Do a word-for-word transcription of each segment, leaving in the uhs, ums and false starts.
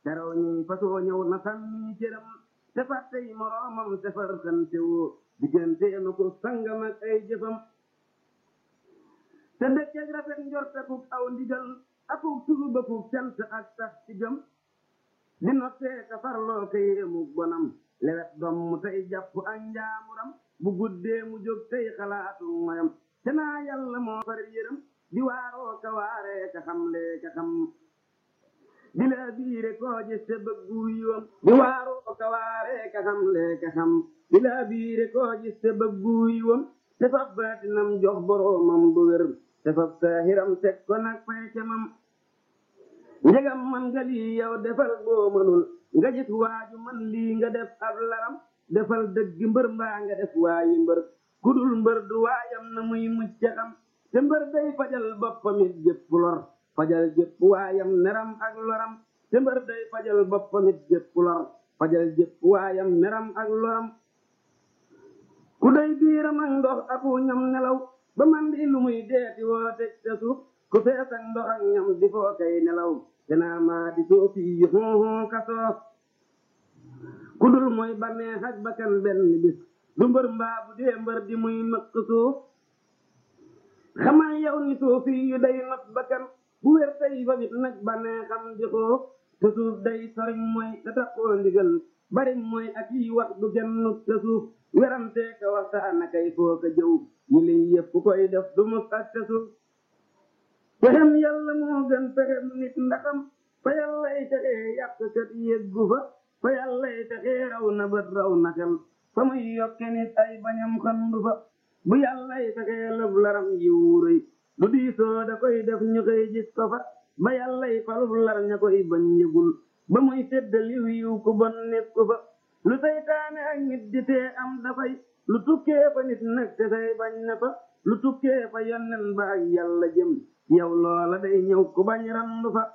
teraw ñi fasoo ñëw na sànni cëram te fàttey moroomam te far xante woo digganteema ko sangam ak ay jëfam te dëkkeeg rafet njort akuk aw ndigal akuk tuuba kuk cant ak sax ci gëm di nottee ka farloo ka yéemuk bonam lewet doom mu tey jàpp ak njaamuram bu guddee mu jóg tey xalaatu moyam te naa yàlla moo far yërëm di waaroo ka waaree ka xamlee ka xam di la biire koo gis te bëggu yiwam di waaroo ka waaree ka xamlee ka xam di la biire koo gis te bëggu yiwam te fab baatinam jox boroomam bu wér te fab saahiram teg ko nag fay camam njegam man nga lii yow defal boo mënul nga gis waaju man lii nga def ab laram defal dëgg mbër mbaa nga def waayi mbër kudul mbër du waayam na muy mucc xam te mbër day fajal boppamit jëpp lor fajal jëpp waayam neram ak loram te mbër day fajal boppamit jëpp lor fajal jëpp waayam neram ak loram ku day biiram ak ndox aku ñam nelaw ba man di lu muy deeti woo teg te suuf ku fees ak ndox ak ñam di foo kay nelaw te naa maa di soofi yi xuuxuu ka soof ku dul mooy baneex ak bakkan benn bis du mbër mbaa bu dee mbër di muy mëkk suuf xamal yow ni soofi yu day not bakkan bu wér tey fa bit nag baneexam di xoof te suuf day soriñ mooy te taxoo ndigal bari mooy ak yi wax du genn te suuf werante ka waxtaan kay foo ka jëw yi liy yëpp ku koy def du mus ak te suuf pexem yàlla moo gën pexem nit ndaxam fa yàllay texee yàqkat yeggu fa fa yàllay texee raw na bët raw na xel fa muy yokke nit ay bañam xandu fa bu yàllay texee lëf laram yiw rëy lu diisoo da koy def ñu koy gis ko fa ba yàllay faluf lar ña koy bañ yëgul ba muy seddal yiw yiw ku bon nit ku fa lu saytaane ak nit di tee am dafay lu tukkee fa nit nag te say bañ na fa lu tukkee fa yonnen ba ak yàlla jëm yow loola day ñëw ku bañ randu fa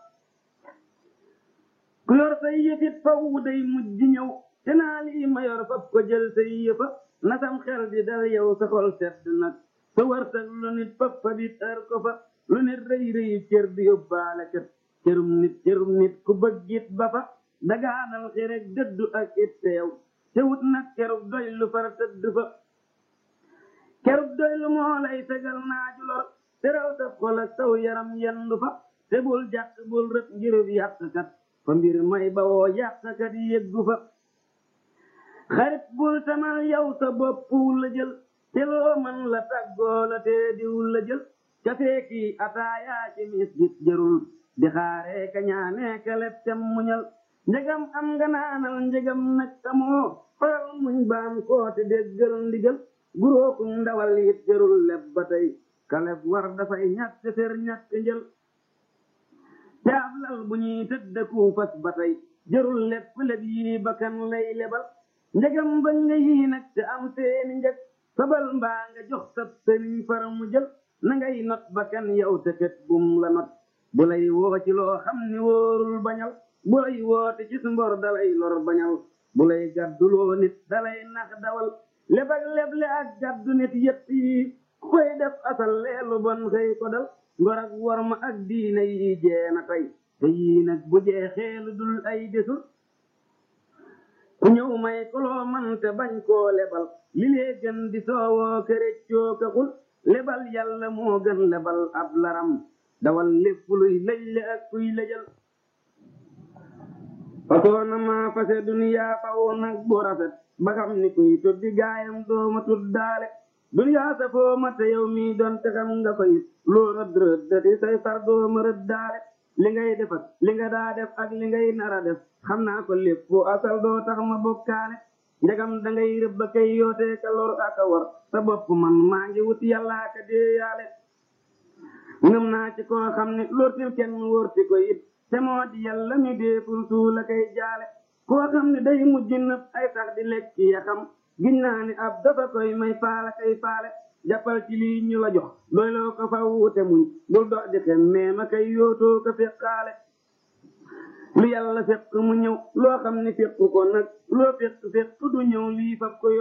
ku yor say yëfit faw day mujj ñëw te naa lii ma yor fab ko jël say yëfa nasam xel di dal yow sa xol sedd nag sa wërsëg lu nit fab fa dit ër ko fa lu nit rëy rëy cër di yóbbaale kët cërum nit cërum nit ku bëggit ba fa dagaanal xerek dëddu ak it teew te wut nag kerub doy lu far tëdd fa kerub doy lu moo lay tegal naaju lor te raw sa xol ak saw yaram yendu fa te bul jàq bul rët ngirub yàqkat fa mbir may bawoo yàqkat yeggu fa xarit bul tamal yow sa bopp la jël te loo man la tàggoo la te diw la jël kafee kii ataayaa ci mis git jërul di xaaree ka ñaanee ka leb cam muñal njegam am nga naanal njegam nag amoo faral muñ baam kooti déggal ndigal guróokum ndawal it jërul leb ba tey kaleb war dafay ñàkk ser ñàkk njël te ab lal bu ñuy tëddaku fas ba tey jërul lepp leb yii bakkan lay lebal njegam ba nga yii nag te am seeni njëg sabal mbaa nga jox sab sëriñ far mu jël na ngay not bakkan yow te kët bum la not bu lay woo ci loo xam ni wóorul bañal bu lay woote ci su mbor dalay lor bañal bu lay gàdduloo nit dalay nax dawal lebak leble ak gàddu nit yépp yi koy def asal leelu bon xëy ko dal ngor ak worma ak diine yi jeena tey te yii nag bu jeexee lu dul ay desul ku ñëw may koloo man te bañ koo lebal li lee gën di soowoo këreccoo ka xul lebal yàlla moo gën lebal ab laram dawal lépp luy lëjle ak kuy lëjal fasoona maa fase duniyaa faw nag bu rafet ba xam ni kuy tuddi gaayam dooma tuddaale duniyaa sa foo ma te yow mii doon te xam nga ko it loo rëdd rëddati say far dooma rëddaale li ngay defat li nga daa def ak li ngay nara def xam naa ko lépp fu asal doo tax ma bokkaale njagam dangay rëbba kay yootee ka lor aka war sa bopp man maa ngi wut yàllaa ka déeyaale ngëm naa ci koo xam ne lortil kenn wóorti ko it te moo di yàlla mi deeful suula kay jaale koo xam ne day mujj nëb ay sax di lekk ya xam giñ naa ni ab dafa koy may faala kay faale jàppal ci lii ñu la jox doy loo ko fa wuute muñ bul dox di xem mais ma kay yootoo ko feqaale lu yàlla fekk mu ñëw loo xam ne fekk ko nag loo fekk fekk du ñëw lii fab ko